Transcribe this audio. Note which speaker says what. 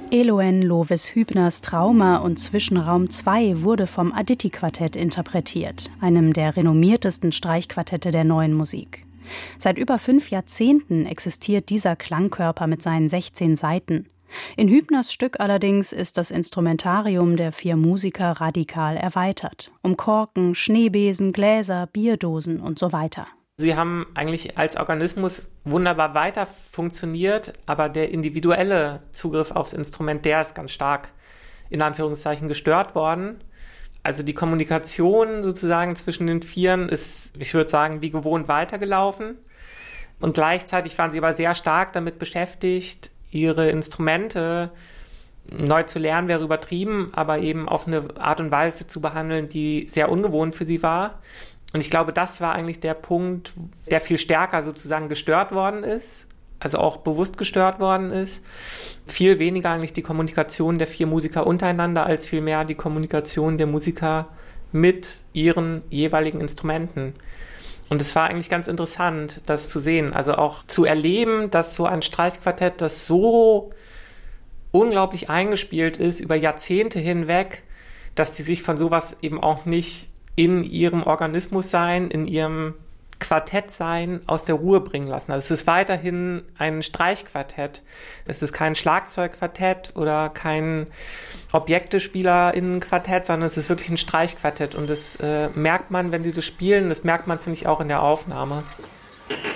Speaker 1: Eloen Lovis-Hübners Trauma und Zwischenraum 2 wurde vom Aditti-Quartett interpretiert, einem der renommiertesten Streichquartette der Neuen Musik. Seit über 5 Jahrzehnten existiert dieser Klangkörper mit seinen 16 Saiten. In Hübners Stück allerdings ist das Instrumentarium der 4 Musiker radikal erweitert. Um Korken, Schneebesen, Gläser, Bierdosen und so weiter.
Speaker 2: Sie haben eigentlich als Organismus wunderbar weiter funktioniert, aber der individuelle Zugriff aufs Instrument, der ist ganz stark in Anführungszeichen gestört worden. Also die Kommunikation sozusagen zwischen den Vieren ist, ich würde sagen, wie gewohnt weitergelaufen. Und gleichzeitig waren sie aber sehr stark damit beschäftigt, ihre Instrumente neu zu lernen, wäre übertrieben, aber eben auf eine Art und Weise zu behandeln, die sehr ungewohnt für sie war. Und ich glaube, das war eigentlich der Punkt, der viel stärker sozusagen gestört worden ist, also auch bewusst gestört worden ist. Viel weniger eigentlich die Kommunikation der 4 Musiker untereinander, als vielmehr die Kommunikation der Musiker mit ihren jeweiligen Instrumenten. Und es war eigentlich ganz interessant, das zu sehen, also auch zu erleben, dass so ein Streichquartett, das so unglaublich eingespielt ist über Jahrzehnte hinweg, dass die sich von sowas eben auch nicht in ihrem Organismus sein, in ihrem Quartett sein, aus der Ruhe bringen lassen. Also es ist weiterhin ein Streichquartett. Es ist kein Schlagzeugquartett oder kein ObjektespielerInnen-Quartett, sondern es ist wirklich ein Streichquartett. Und das merkt man, wenn die das spielen. Das merkt man, finde ich, auch in der Aufnahme.